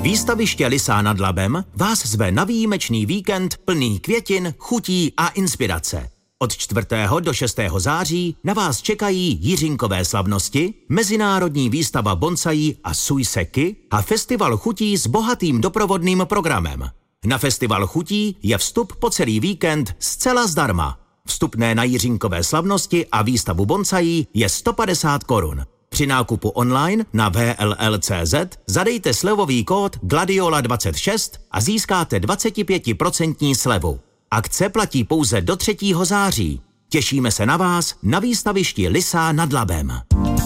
Výstaviště Lysá nad Labem vás zve na výjimečný víkend plný květin, chutí a inspirace. Od 4. do 6. září na vás čekají Jiřinkové slavnosti, mezinárodní výstava bonsaí a sujseky a festival chutí s bohatým doprovodným programem. Na festival chutí je vstup po celý víkend zcela zdarma. Vstupné na Jiřinkové slavnosti a výstavu bonsaí je 150 korun. Při nákupu online na vll.cz zadejte slevový kód GLADIOLA26 a získáte 25% slevu. Akce platí pouze do 3. září. Těšíme se na vás na výstavišti Lysá nad Labem.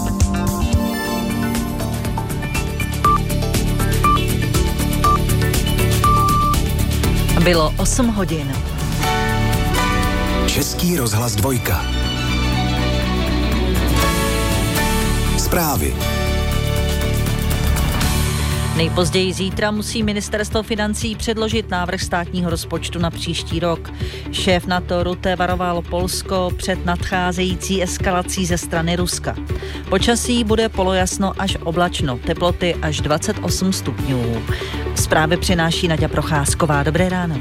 Bylo 8 hodin. Český rozhlas 2. Zprávy. Nejpozději zítra musí ministerstvo financí předložit návrh státního rozpočtu na příští rok. Šéf NATO Rutte varoval Polsko před nadcházející eskalací ze strany Ruska. Počasí bude polojasno až oblačno, teploty až 28 stupňů. Zprávy přináší Naďa Procházková. Dobré ráno.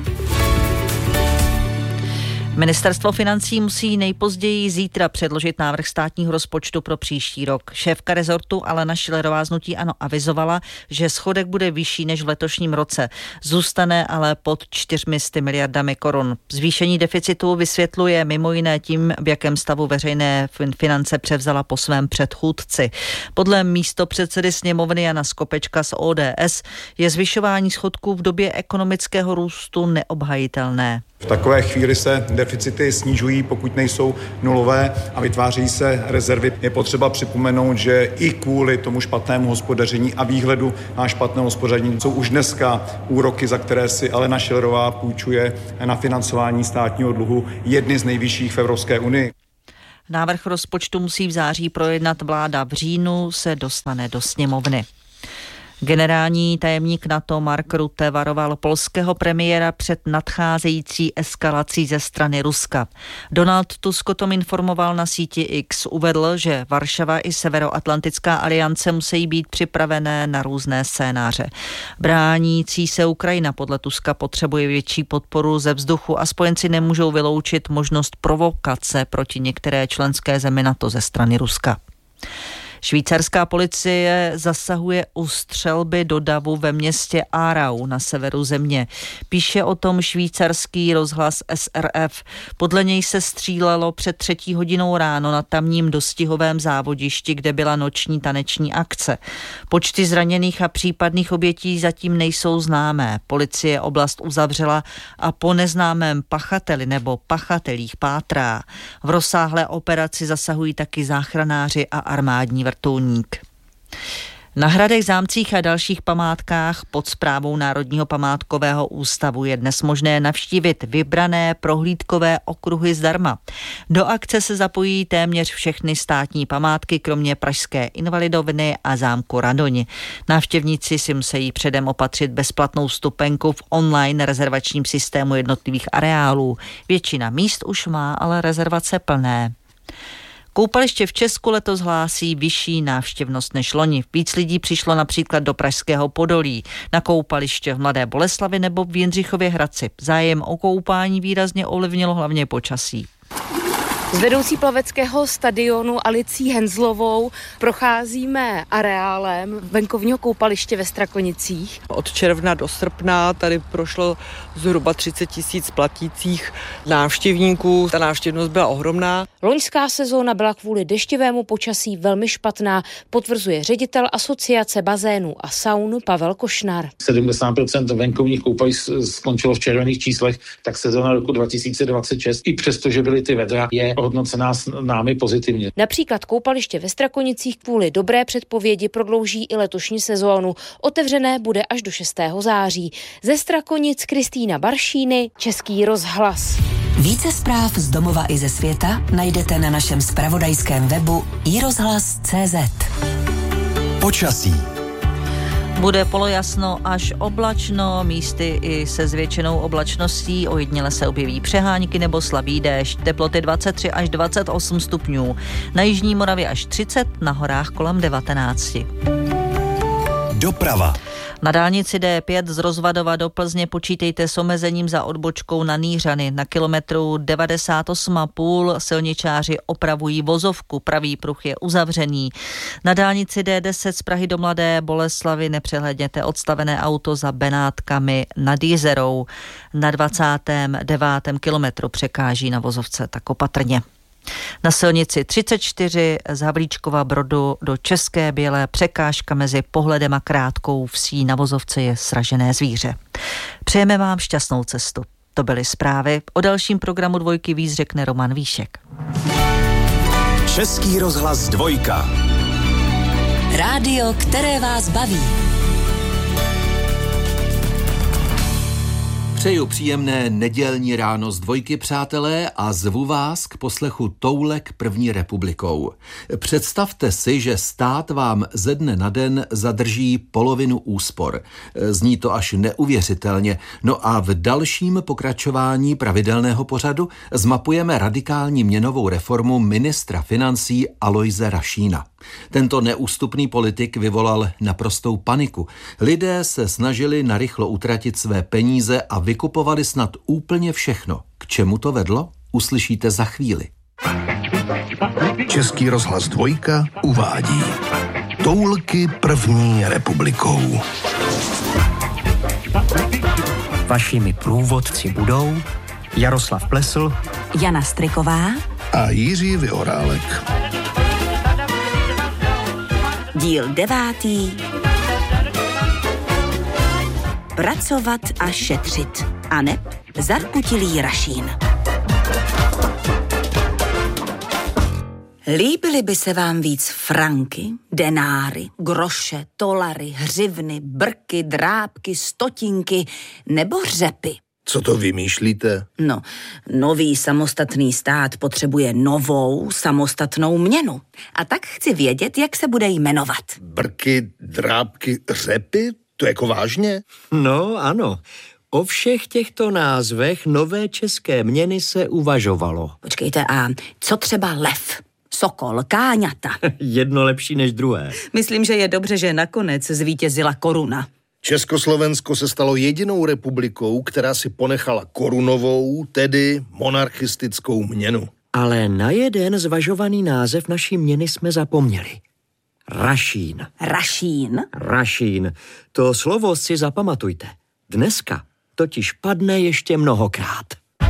Ministerstvo financí musí nejpozději zítra předložit návrh státního rozpočtu pro příští rok. Šéfka rezortu Alena Schillerová z hnutí ANO avizovala, že schodek bude vyšší než v letošním roce. Zůstane ale pod 400 miliardami korun. Zvýšení deficitu vysvětluje mimo jiné tím, v jakém stavu veřejné finance převzala po svém předchůdci. Podle místopředsedy sněmovny Jana Skopečka z ODS je zvyšování schodku v době ekonomického růstu neobhajitelné. V takové chvíli se deficity snižují, pokud nejsou nulové, a vytváří se rezervy. Je potřeba připomenout, že i kvůli tomu špatnému hospodaření a výhledu na špatné hospodaření jsou už dneska úroky, za které si Alena Schillerová půjčuje na financování státního dluhu, jedny z nejvyšších v Evropské unii. Návrh rozpočtu musí v září projednat vláda, v říjnu se dostane do sněmovny. Generální tajemník NATO Mark Rutte varoval polského premiéra před nadcházející eskalací ze strany Ruska. Donald Tusk o tom informoval na síti X. Uvedl, že Varšava i Severoatlantická aliance musí být připravené na různé scénáře. Bránící se Ukrajina podle Tuska potřebuje větší podporu ze vzduchu a spojenci nemůžou vyloučit možnost provokace proti některé členské zemi NATO ze strany Ruska. Švýcarská policie zasahuje u střelby do davu ve městě Aarau na severu země. Píše o tom švýcarský rozhlas SRF. Podle něj se střílelo před 3 hodinou ráno na tamním dostihovém závodišti, kde byla noční taneční akce. Počty zraněných a případných obětí zatím nejsou známé. Policie oblast uzavřela a po neznámém pachateli nebo pachatelích pátrá. V rozsáhlé operaci zasahují taky záchranáři a armádní vrtulník. Na hradech, zámcích a dalších památkách pod správou Národního památkového ústavu je dnes možné navštívit vybrané prohlídkové okruhy zdarma. Do akce se zapojí téměř všechny státní památky, kromě Pražské Invalidovny a zámku Radoň. Návštěvníci si musí předem opatřit bezplatnou vstupenku v online rezervačním systému jednotlivých areálů. Většina míst už má ale rezervace plné. Koupaliště v Česku letos hlásí vyšší návštěvnost než loni. Víc lidí přišlo například do Pražského Podolí, na koupaliště v Mladé Boleslavi nebo v Jindřichově Hradci. Zájem o koupání výrazně ovlivnilo hlavně počasí. S vedoucí plaveckého stadionu Alicí Henzlovou procházíme areálem venkovního koupaliště ve Strakonicích. Od června do srpna tady prošlo zhruba 30 000 platících návštěvníků. Ta návštěvnost byla ohromná. Loňská sezóna byla kvůli deštivému počasí velmi špatná, potvrzuje ředitel Asociace bazénů a saun Pavel Košnar. 70% venkovních koupališť skončilo v červených číslech, tak sezóna roku 2026, i přesto, že byly ty vedra, je hodnocená s námi pozitivně. Například koupaliště ve Strakonicích kvůli dobré předpovědi prodlouží i letošní sezónu. Otevřené bude až do 6. září. Ze Strakonic Kristýna Baršíny, Český rozhlas. Více zpráv z domova i ze světa najdete na našem zpravodajském webu iRozhlas.cz. Počasí. Bude polojasno až oblačno, místy i se zvětšenou oblačností, ojediněle se objeví přehánky nebo slabý déšť. Teploty 23 až 28 stupňů. Na jižní Moravě až 30, na horách kolem 19. Doprava. Na dálnici D5 z Rozvadova do Plzně počítejte s omezením za odbočkou na Nýřany. Na kilometru 98,5 silničáři opravují vozovku, pravý pruh je uzavřený. Na dálnici D10 z Prahy do Mladé Boleslavi nepřehledněte odstavené auto za Benátkami nad Jizerou. Na 29. kilometru překáží na vozovce, tak opatrně. Na silnici 34 z Havlíčkova Brodu do České Bělé překážka mezi Pohledem a Krátkou Vsí, na vozovce je sražené zvíře. Přejeme vám šťastnou cestu. To byly zprávy. O dalším programu Dvojky víc řekne Roman Víšek. Český rozhlas Dvojka. Rádio, které vás baví. Přeju příjemné nedělní ráno z Dvojky, přátelé, a zvu vás k poslechu Toulek první republikou. Představte si, že stát vám ze dne na den zadrží polovinu úspor. Zní to až neuvěřitelně. No a v dalším pokračování pravidelného pořadu zmapujeme radikální měnovou reformu ministra financí Alojze Rašína. Tento neústupný politik vyvolal naprostou paniku. Lidé se snažili narychlo utratit své peníze a vykupovali snad úplně všechno. K čemu to vedlo? Uslyšíte za chvíli. Český rozhlas Dvojka uvádí Toulky první republikou. Vašimi průvodci budou Jaroslav Plesl, Jana Striková A Jiří Vyhorálek. Díl 9. Pracovat a šetřit. A ne zarputilý Rašín. Líbily by se vám víc franky, denáry, groše, tolary, hřivny, brky, drápky, stotinky nebo řepy? Co to vymýšlíte? No, nový samostatný stát potřebuje novou samostatnou měnu. A tak chci vědět, jak se bude jmenovat. Brky, drápky, řepy? To jako vážně? No ano, o všech těchto názvech nové české měny se uvažovalo. Počkejte, a co třeba lev, sokol, káňata? Jedno lepší než druhé. Myslím, že je dobře, že nakonec zvítězila koruna. Československo se stalo jedinou republikou, která si ponechala korunovou, tedy monarchistickou měnu. Ale na jeden zvažovaný název naší měny jsme zapomněli. Rašín. Rašín? Rašín. To slovo si zapamatujte. Dneska totiž padne ještě mnohokrát.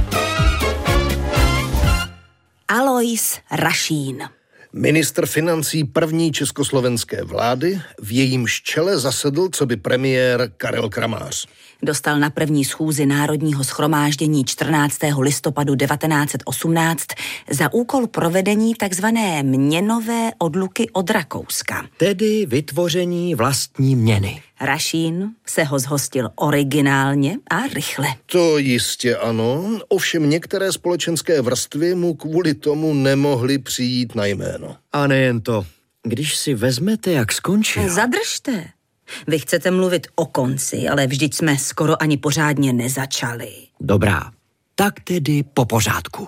Alojz Rašín. Ministr financí první československé vlády, v jejímž čele zasedl coby premiér Karel Kramář. Dostal na první schůzi Národního shromáždění 14. listopadu 1918 za úkol provedení takzvané měnové odluky od Rakouska. Tedy vytvoření vlastní měny. Rašín se ho zhostil originálně a rychle. To jistě ano, ovšem některé společenské vrstvy mu kvůli tomu nemohly přijít na jméno. A nejen to, když si vezmete, jak skončil. Zadržte. Vy chcete mluvit o konci, ale vždyť jsme skoro ani pořádně nezačali. Dobrá, tak tedy po pořádku.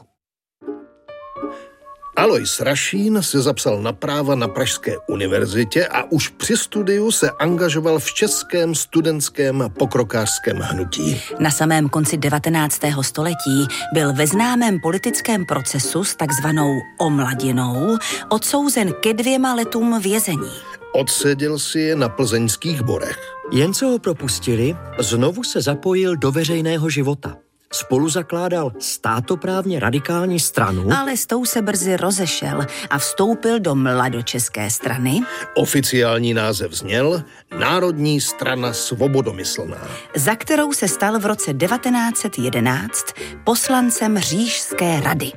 Alojz Rašín se zapsal na práva na Pražské univerzitě a už při studiu se angažoval v českém studentském pokrokářském hnutí. Na samém konci 19. století byl ve známém politickém procesu s takzvanou omladinou odsouzen ke 2 letům vězení. Odseděl si je na plzeňských Borech. Jen co ho propustili, znovu se zapojil do veřejného života. Spolu zakládal státoprávně radikální stranu. Ale s tou se brzy rozešel a vstoupil do mladočeské strany. Oficiální název zněl Národní strana svobodomyslná, za kterou se stal v roce 1911 poslancem Říšské rady.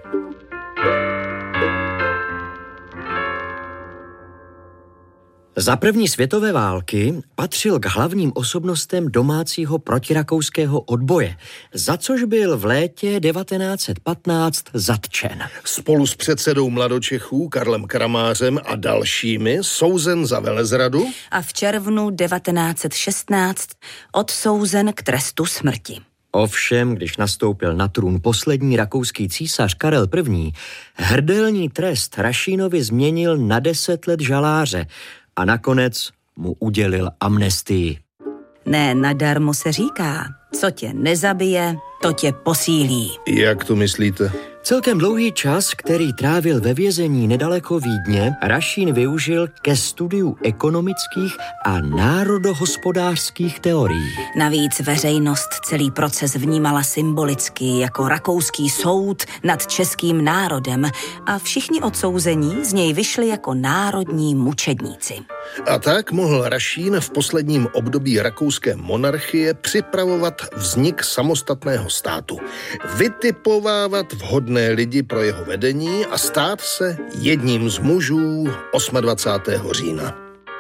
Za první světové války patřil k hlavním osobnostem domácího protirakouského odboje, za což byl v létě 1915 zatčen. Spolu s předsedou mladočechů Karlem Kramářem a dalšími souzen za velezradu a v červnu 1916 odsouzen k trestu smrti. Ovšem, když nastoupil na trůn poslední rakouský císař Karel I., hrdelní trest Rašínovi změnil na 10 let žaláře a nakonec mu udělil amnestii. Ne nadarmo se říká, co tě nezabije, to tě posílí. Jak to myslíte? Celkem dlouhý čas, který trávil ve vězení nedaleko Vídně, Rašín využil ke studiu ekonomických a národohospodářských teorií. Navíc veřejnost celý proces vnímala symbolicky jako rakouský soud nad českým národem a všichni odsouzení z něj vyšli jako národní mučedníci. A tak mohl Rašín v posledním období rakouské monarchie připravovat vznik samostatného státu, vytipovávat vhodné lidi pro jeho vedení a stát se jedním z mužů 28. října.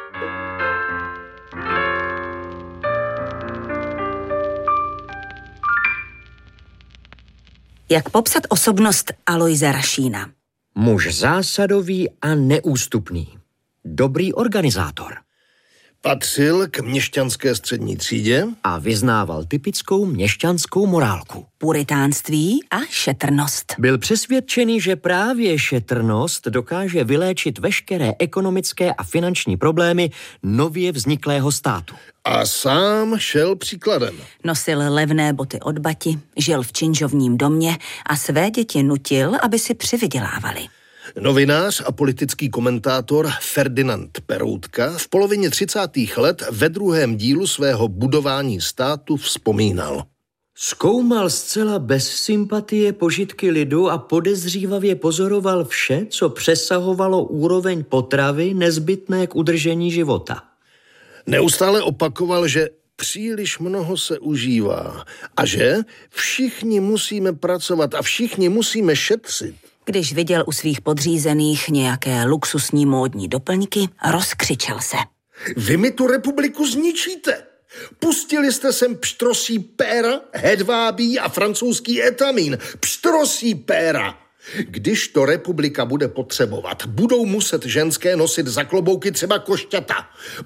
Jak popsat osobnost Alojze Rašína? Muž zásadový a neústupný. Dobrý organizátor. Patřil k měšťanské střední třídě A vyznával typickou měšťanskou morálku. Puritánství a šetrnost. Byl přesvědčený, že právě šetrnost dokáže vyléčit veškeré ekonomické a finanční problémy nově vzniklého státu. a sám šel příkladem. Nosil levné boty od bati, žil v činžovním domě a své děti nutil, aby si přivydělávali. Novinář a politický komentátor Ferdinand Peroutka v polovině 30. let ve druhém dílu svého Budování státu vzpomínal. Zkoumal zcela bez sympatie požitky lidu a podezřívavě pozoroval vše, co přesahovalo úroveň potravy nezbytné k udržení života. Neustále opakoval, že příliš mnoho se užívá a že všichni musíme pracovat a všichni musíme šetřit. Když viděl u svých podřízených nějaké luxusní módní doplňky, rozkřičel se. Vy mi tu republiku zničíte. Pustili jste sem pštrosí péra, hedvábí a francouzský etamín. Pštrosí péra. Když to republika bude potřebovat, budou muset ženské nosit za klobouky třeba košťata.